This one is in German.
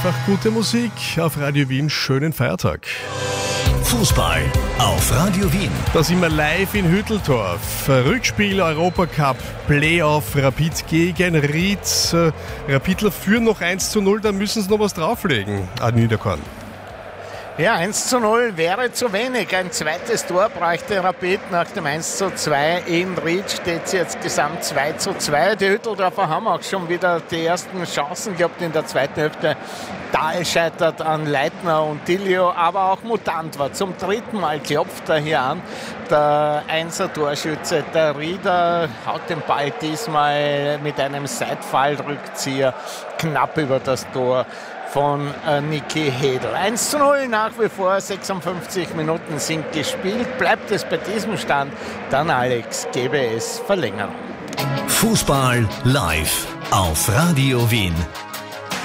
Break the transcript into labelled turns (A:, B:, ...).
A: einfach gute Musik auf Radio Wien. Schönen Feiertag.
B: Fußball auf Radio Wien.
A: Da sind wir live in Hütteldorf. Rückspiel Europacup, Playoff, Rapid gegen Ried. Rapidler führen noch 1:0, da müssen sie noch was drauflegen. Niederkorn.
C: Ja, 1:0 wäre zu wenig. Ein zweites Tor bräuchte Rapid. Nach dem 1:2 in Ried steht es jetzt gesamt 2:2. Die Hütteldorfer haben auch schon wieder die ersten Chancen gehabt in der zweiten Hälfte. Dahl scheitert an Leitner und Tilio, aber auch Mutant war. Zum dritten Mal klopft er hier an. Der Einser-Torschütze, der Rieder, haut den Ball diesmal mit einem Seitfallrückzieher knapp über das Tor von Niki Hedl. 1:0 nach wie vor, 56 Minuten sind gespielt. Bleibt es bei diesem Stand, dann Alex, gäbe es Verlängerung.
B: Fußball live auf Radio Wien.